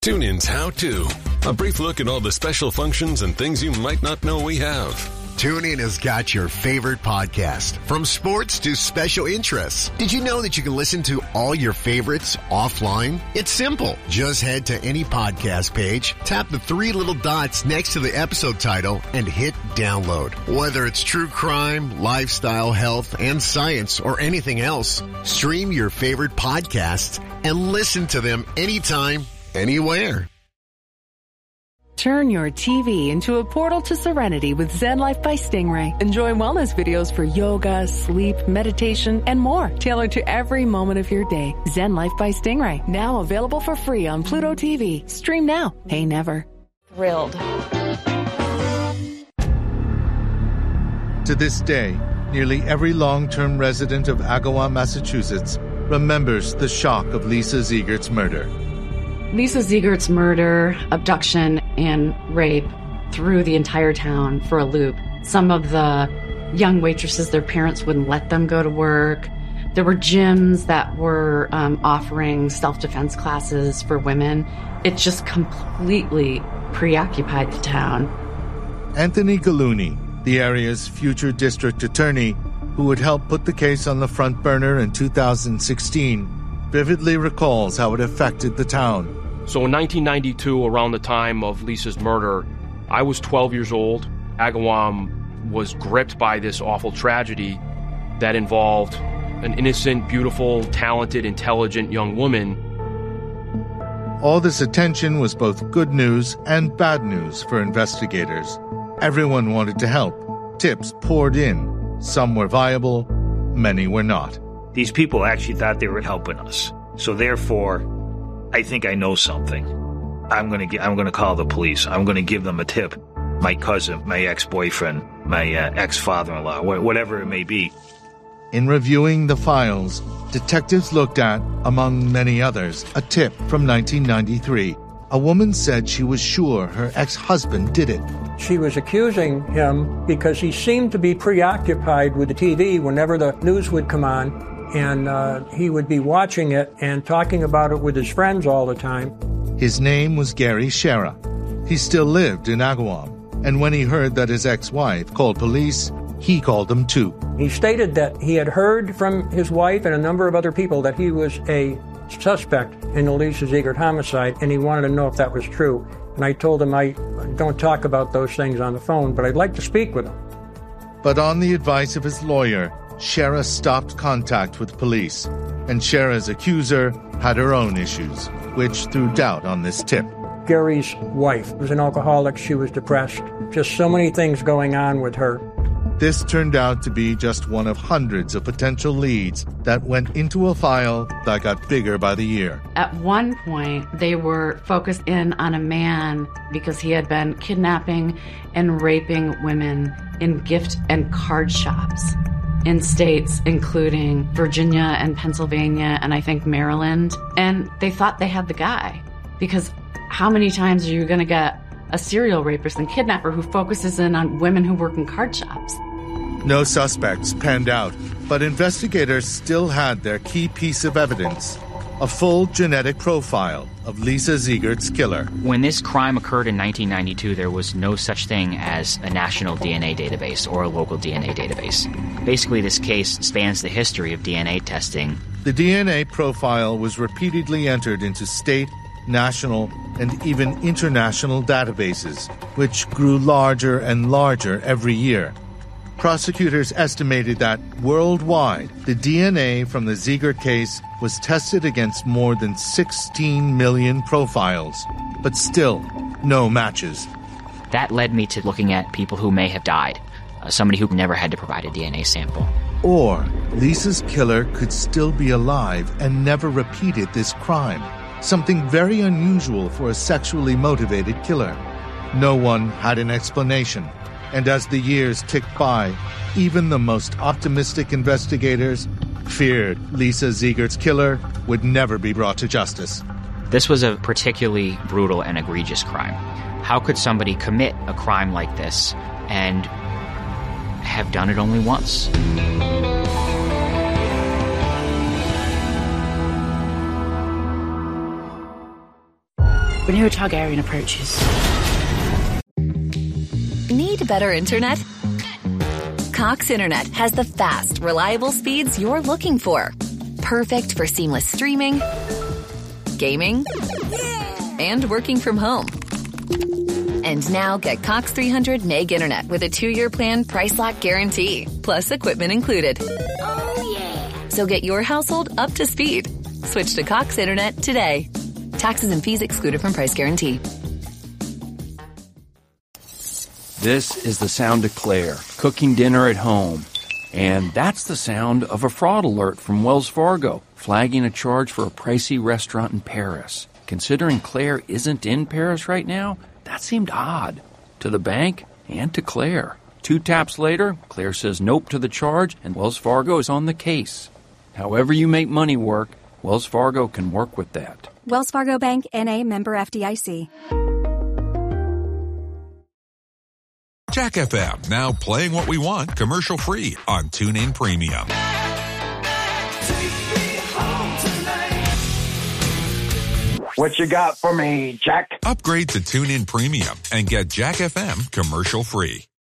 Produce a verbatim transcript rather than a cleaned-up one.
TuneIn's How To. A brief look at all the special functions and things you might not know we have. TuneIn has got your favorite podcast, from sports to special interests. Did you know that you can listen to all your favorites offline? It's simple. Just head to any podcast page, tap the three little dots next to the episode title, and hit download. Whether it's true crime, lifestyle, health, and science, or anything else, stream your favorite podcasts and listen to them anytime, anywhere. Turn your T V into a portal to serenity with Zen Life by Stingray. Enjoy wellness videos for yoga, sleep, meditation, and more, tailored to every moment of your day. Zen Life by Stingray, now available for free on Pluto T V. Stream now, pay never. Thrilled. To this day, nearly every long-term resident of Agawam, Massachusetts, remembers the shock of Lisa Ziegert's murder. Lisa Ziegert's murder, abduction, and rape threw the entire town for a loop. Some of the young waitresses, their parents wouldn't let them go to work. There were gyms that were um, offering self-defense classes for women. It just completely preoccupied the town. Anthony Gallooni, the area's future district attorney, who would help put the case on the front burner in two thousand sixteen, vividly recalls how it affected the town. So in nineteen ninety-two, around the time of Lisa's murder, I was twelve years old. Agawam was gripped by this awful tragedy that involved an innocent, beautiful, talented, intelligent young woman. All this attention was both good news and bad news for investigators. Everyone wanted to help. Tips poured in. Some were viable, many were not. These people actually thought they were helping us. So therefore, I think I know something. I'm going to I'm going to call the police. I'm going to give them a tip. My cousin, my ex-boyfriend, my uh, ex-father-in-law, wh- whatever it may be. In reviewing the files, detectives looked at, among many others, a tip from nineteen ninety-three. A woman said she was sure her ex-husband did it. She was accusing him because he seemed to be preoccupied with the T V whenever the news would come on, and uh, he would be watching it and talking about it with his friends all the time. His name was Gary Shera. He still lived in Agawam, and when he heard that his ex-wife called police, he called them too. He stated that he had heard from his wife and a number of other people that he was a suspect in the Lisa Ziegert homicide, and he wanted to know if that was true. And I told him I don't talk about those things on the phone, but I'd like to speak with him. But on the advice of his lawyer, Shera stopped contact with police, and Shera's accuser had her own issues, which threw doubt on this tip. Gary's wife was an alcoholic. She was depressed. Just so many things going on with her. This turned out to be just one of hundreds of potential leads that went into a file that got bigger by the year. At one point, they were focused in on a man because he had been kidnapping and raping women in gift and card shops in states including Virginia and Pennsylvania and I think Maryland. And they thought they had the guy, because how many times are you going to get a serial rapist and kidnapper who focuses in on women who work in card shops? No suspects panned out, but investigators still had their key piece of evidence, a full genetic profile of Lisa Ziegert's killer. When this crime occurred in nineteen ninety-two, there was no such thing as a national D N A database or a local D N A database. Basically, this case spans the history of D N A testing. The D N A profile was repeatedly entered into state, national, and even international databases, which grew larger and larger every year. Prosecutors estimated that worldwide, the D N A from the Ziegert case was tested against more than sixteen million profiles, but still no matches. That led me to looking at people who may have died, uh, somebody who never had to provide a D N A sample. Or Lisa's killer could still be alive and never repeated this crime, something very unusual for a sexually motivated killer. No one had an explanation. And as the years ticked by, even the most optimistic investigators feared Lisa Ziegert's killer would never be brought to justice. This was a particularly brutal and egregious crime. How could somebody commit a crime like this and have done it only once? when your Targaryen approaches. Need better internet? Cox Internet has the fast, reliable speeds you're looking for. Perfect for seamless streaming, gaming, and working from home. And now get Cox three hundred meg internet with a two-year plan price lock guarantee, plus equipment included. Oh, yeah. So get your household up to speed. Switch to Cox Internet today. Taxes and fees excluded from price guarantee. This is the sound of Claire, cooking dinner at home. And that's the sound of a fraud alert from Wells Fargo, flagging a charge for a pricey restaurant in Paris. Considering Claire isn't in Paris right now, that seemed odd. To the bank and to Claire. Two taps later, Claire says nope to the charge, and Wells Fargo is on the case. However you make money work, Wells Fargo can work with that. Wells Fargo Bank, N A, member F D I C. Jack F M, now playing what we want commercial free on TuneIn Premium. What you got for me, Jack? Upgrade to TuneIn Premium and get Jack F M commercial free.